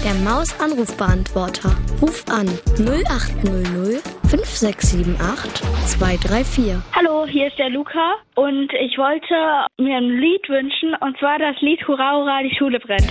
Der Maus-Anrufbeantworter. Ruf an 0800 5678 234. Hallo, hier ist der Luca und ich wollte mir ein Lied wünschen, und zwar das Lied Hurra, Hurra, die Schule brennt.